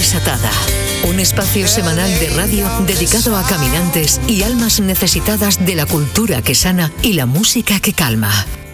Desatada. Un espacio semanal de radio dedicado a caminantes y almas necesitadas de la cultura que sana y la música que calma.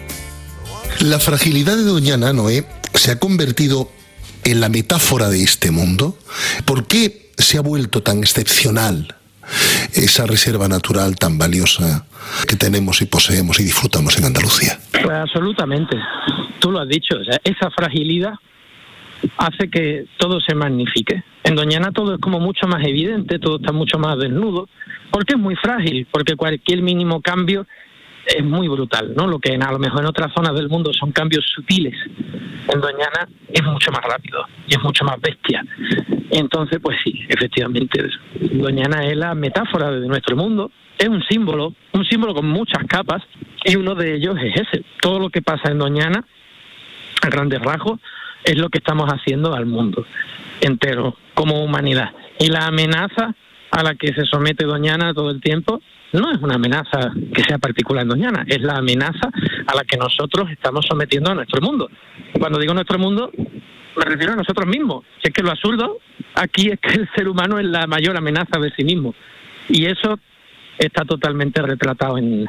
La fragilidad de Doñana, Noé, se ha convertido en la metáfora de este mundo. ¿Por qué se ha vuelto tan excepcional esa reserva natural tan valiosa que tenemos y poseemos y disfrutamos en Andalucía? Pues absolutamente, tú lo has dicho, o sea, esa fragilidad hace que todo se magnifique. En Doñana todo es como mucho más evidente, todo está mucho más desnudo, porque es muy frágil, porque cualquier mínimo cambio es muy brutal, ¿no? Lo que a lo mejor en otras zonas del mundo son cambios sutiles, en Doñana es mucho más rápido y es mucho más bestia. Entonces, pues sí, efectivamente, Doñana es la metáfora de nuestro mundo, es un símbolo con muchas capas, y uno de ellos es ese. Todo lo que pasa en Doñana, a grandes rasgos, es lo que estamos haciendo al mundo entero, como humanidad. Y la amenaza a la que se somete Doñana todo el tiempo no es una amenaza que sea particular en Doñana, es la amenaza a la que nosotros estamos sometiendo a nuestro mundo. Cuando digo nuestro mundo, me refiero a nosotros mismos. Si es que lo absurdo aquí es que el ser humano es la mayor amenaza de sí mismo. Y eso está totalmente retratado en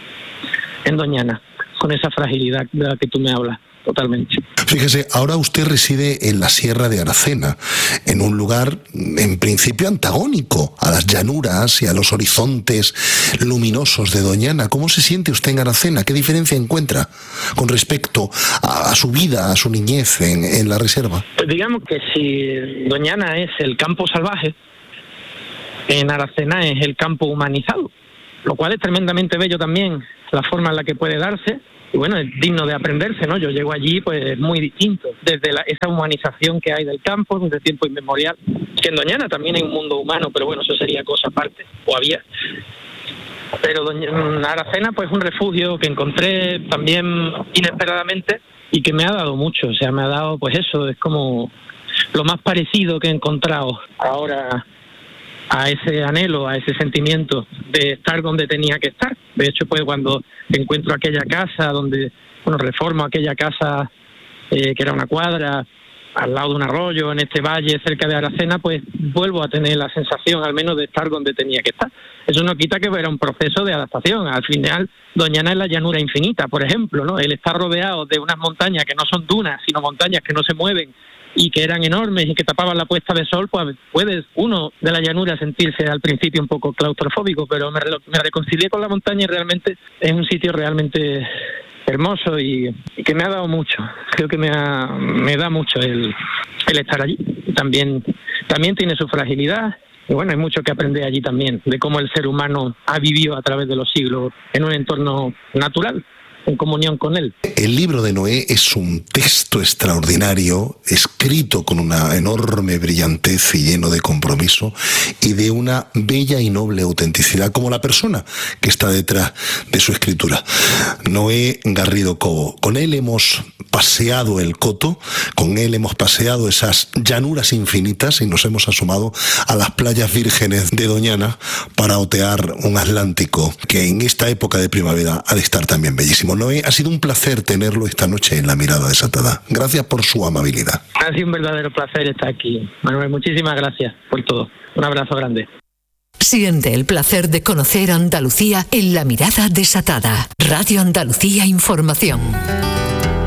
Doñana, con esa fragilidad de la que tú me hablas. Totalmente. Fíjese, ahora usted reside en la Sierra de Aracena, en un lugar en principio antagónico a las llanuras y a los horizontes luminosos de Doñana. ¿Cómo se siente usted en Aracena? ¿Qué diferencia encuentra con respecto a su vida, a su niñez en la reserva? Pues digamos que si Doñana es el campo salvaje, en Aracena es el campo humanizado, lo cual es tremendamente bello también, la forma en la que puede darse. Y bueno, es digno de aprenderse, ¿no? Yo llego allí, pues es muy distinto, desde esa humanización que hay del campo desde tiempo inmemorial, que en Doñana también hay un mundo humano, pero bueno, eso sería cosa aparte, o había. Pero Aracena, pues un refugio que encontré también inesperadamente y que me ha dado mucho, o sea, me ha dado, pues eso, es como lo más parecido que he encontrado ahora a ese anhelo, a ese sentimiento de estar donde tenía que estar. De hecho, pues cuando encuentro aquella casa donde, reformo aquella casa que era una cuadra al lado de un arroyo, en este valle cerca de Aracena, pues vuelvo a tener la sensación al menos de estar donde tenía que estar. Eso no quita que era un proceso de adaptación. Al final, Doñana es la llanura infinita, por ejemplo, ¿no? El estar rodeado de unas montañas que no son dunas, sino montañas que no se mueven y que eran enormes y que tapaban la puesta de sol, pues puede uno de la llanura sentirse al principio un poco claustrofóbico, pero me reconcilié con la montaña y realmente es un sitio realmente hermoso y que me ha dado mucho. Creo que me da mucho el estar allí. También tiene su fragilidad y bueno, hay mucho que aprender allí también, de cómo el ser humano ha vivido a través de los siglos en un entorno natural, en comunión con él. El libro de Noé es un texto extraordinario, escrito con una enorme brillantez y lleno de compromiso y de una bella y noble autenticidad, como la persona que está detrás de su escritura. Noé Garrido Cobo. Con él hemos paseado el Coto, con él hemos paseado esas llanuras infinitas y nos hemos asomado a las playas vírgenes de Doñana para otear un Atlántico que en esta época de primavera ha de estar también bellísimo. Noé, ha sido un placer tenerlo esta noche en La Mirada Desatada. Gracias por su amabilidad. Ha sido un verdadero placer estar aquí, Manuel. Muchísimas gracias por todo. Un abrazo grande. Siente el placer de conocer Andalucía en La Mirada Desatada. Radio Andalucía Información.